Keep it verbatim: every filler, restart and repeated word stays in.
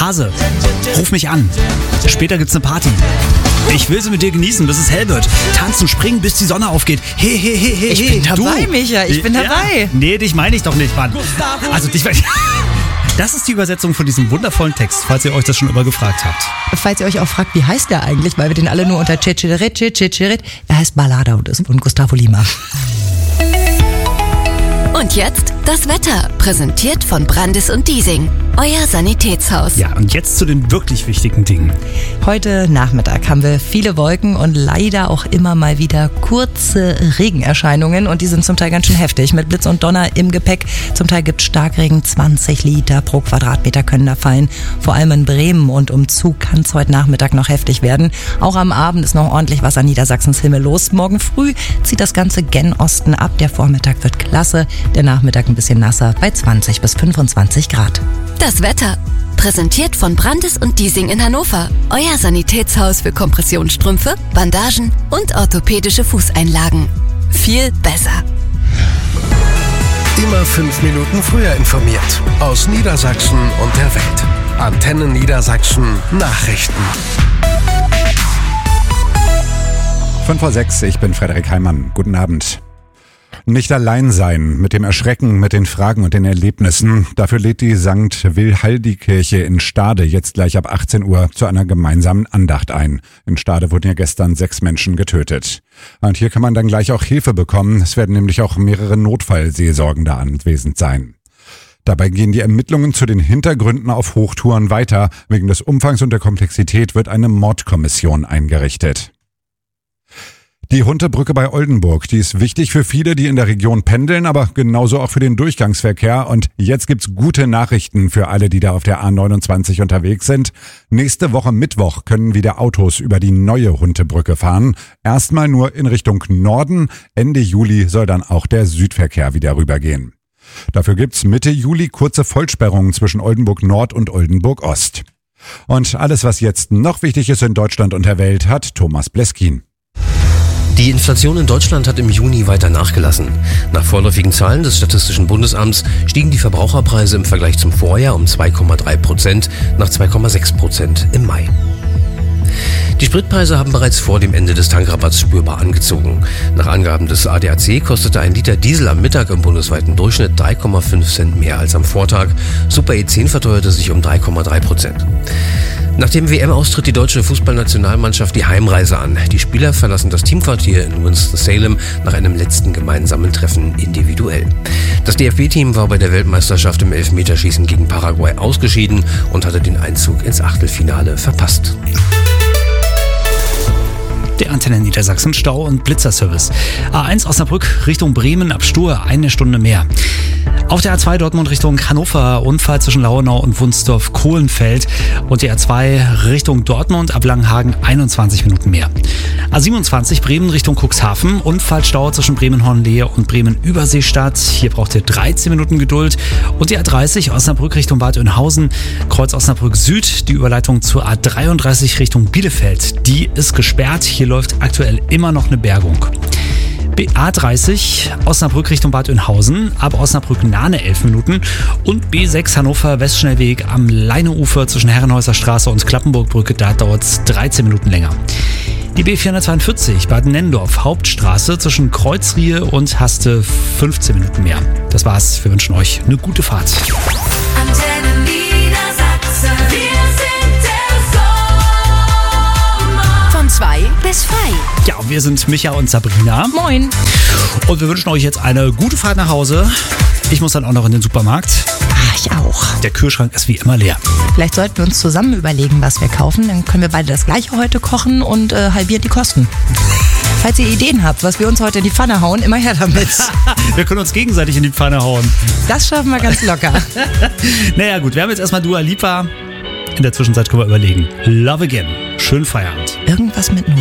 Hase, ruf mich an. Später gibt's eine Party. Ich will sie mit dir genießen, bis es hell wird. Tanzen, springen, bis die Sonne aufgeht. Hey, hey, hey, hey, Ich bin dabei, du. Micha, ich bin dabei. Ja, nee, dich meine ich doch nicht, Mann. Also dich meine ich... Das ist die Übersetzung von diesem wundervollen Text, falls ihr euch das schon immer gefragt habt. Falls ihr euch auch fragt, wie heißt der eigentlich, weil wir den alle nur unter Chichirit, Chichirit, er heißt Ballada und ist von Gustavo Lima. Und jetzt das Wetter, präsentiert von Brandis und Diesing, euer Sanitätshaus. Ja, und jetzt zu den wirklich wichtigen Dingen. Heute Nachmittag haben wir viele Wolken und leider auch immer mal wieder kurze Regenerscheinungen und die sind zum Teil ganz schön heftig mit Blitz und Donner im Gepäck. Zum Teil gibt es Starkregen, zwanzig Liter pro Quadratmeter können da fallen. Vor allem in Bremen und umzu kann es heute Nachmittag noch heftig werden. Auch am Abend ist noch ordentlich was an Niedersachsens Himmel los. Morgen früh zieht das Ganze gen Osten ab. Der Vormittag wird klasse, der Nachmittag ein bisschen nasser bei zwanzig bis fünfundzwanzig Grad. Das Wetter, präsentiert von Brandis und Diesing in Hannover, euer Sanitätshaus für Kompressionsstrümpfe, Bandagen und orthopädische Fußeinlagen. Viel besser. Immer fünf Minuten früher informiert. Aus Niedersachsen und der Welt. Antennen Niedersachsen Nachrichten. fünf vor sechs, ich bin Frederik Heimann. Guten Abend. Nicht allein sein mit dem Erschrecken, mit den Fragen und den Erlebnissen. Dafür lädt die Sankt Wilhaldi-Kirche in Stade jetzt gleich ab achtzehn Uhr zu einer gemeinsamen Andacht ein. In Stade wurden ja gestern sechs Menschen getötet. Und hier kann man dann gleich auch Hilfe bekommen. Es werden nämlich auch mehrere Notfallseelsorgende anwesend sein. Dabei gehen die Ermittlungen zu den Hintergründen auf Hochtouren weiter. Wegen des Umfangs und der Komplexität wird eine Mordkommission eingerichtet. Die Huntebrücke bei Oldenburg, die ist wichtig für viele, die in der Region pendeln, aber genauso auch für den Durchgangsverkehr. Und jetzt gibt's gute Nachrichten für alle, die da auf der A neunundzwanzig unterwegs sind. Nächste Woche Mittwoch können wieder Autos über die neue Huntebrücke fahren. Erstmal nur in Richtung Norden. Ende Juli soll dann auch der Südverkehr wieder rübergehen. Dafür gibt's Mitte Juli kurze Vollsperrungen zwischen Oldenburg Nord und Oldenburg Ost. Und alles, was jetzt noch wichtig ist in Deutschland und der Welt, hat Thomas Bleskin. Die Inflation in Deutschland hat im Juni weiter nachgelassen. Nach vorläufigen Zahlen des Statistischen Bundesamts stiegen die Verbraucherpreise im Vergleich zum Vorjahr um zwei Komma drei Prozent nach zwei Komma sechs Prozent im Mai. Die Spritpreise haben bereits vor dem Ende des Tankrabatts spürbar angezogen. Nach Angaben des A D A C kostete ein Liter Diesel am Mittag im bundesweiten Durchschnitt drei Komma fünf Cent mehr als am Vortag. Super E zehn verteuerte sich um drei Komma drei Prozent. Nach dem W M-Austritt tritt die deutsche Fußballnationalmannschaft die Heimreise an. Die Spieler verlassen das Teamquartier in Winston-Salem nach einem letzten gemeinsamen Treffen individuell. Das D F B-Team war bei der Weltmeisterschaft im Elfmeterschießen gegen Paraguay ausgeschieden und hatte den Einzug ins Achtelfinale verpasst. Der Antennen Niedersachsen Stau- und Blitzerservice. A eins Osnabrück Richtung Bremen ab Stur, eine Stunde mehr. Auf der A zwei Dortmund Richtung Hannover, Unfall zwischen Lauenau und Wunsdorf-Kohlenfeld. Und die A zwei Richtung Dortmund ab Langenhagen, einundzwanzig Minuten mehr. A siebenundzwanzig Bremen Richtung Cuxhaven, Unfallstau zwischen Bremen-Hornlehe und Bremen-Überseestadt. Hier braucht ihr dreizehn Minuten Geduld. Und die A dreißig Osnabrück Richtung Bad Oeynhausen, Kreuz Osnabrück Süd, die Überleitung zur A dreiunddreißig Richtung Bielefeld. Die ist gesperrt, hier läuft aktuell immer noch eine Bergung. A dreißig Osnabrück Richtung Bad Oeynhausen, ab Osnabrück-Nahne elf Minuten und B sechs Hannover Westschnellweg am Leineufer zwischen Herrenhäuser Straße und Klappenburgbrücke, da dauert es dreizehn Minuten länger. Die B vierhundertzweiundvierzig Bad-Nennendorf Hauptstraße zwischen Kreuzriehe und Haste fünfzehn Minuten mehr. Das war's, wir wünschen euch eine gute Fahrt. Antennen Niedersachsen, wir sind der Sommer. Von zwei bis frei. Ja, wir sind Micha und Sabrina. Moin. Und wir wünschen euch jetzt eine gute Fahrt nach Hause. Ich muss dann auch noch in den Supermarkt. Ah, ich auch. Der Kühlschrank ist wie immer leer. Vielleicht sollten wir uns zusammen überlegen, was wir kaufen. Dann können wir beide das Gleiche heute kochen und äh, halbieren die Kosten. Falls ihr Ideen habt, was wir uns heute in die Pfanne hauen, immer her damit. Wir können uns gegenseitig in die Pfanne hauen. Das schaffen wir ganz locker. Naja gut, wir haben jetzt erstmal Dua Lipa. In der Zwischenzeit können wir überlegen. Love Again. Schönen Feierabend. Irgendwas mit Not.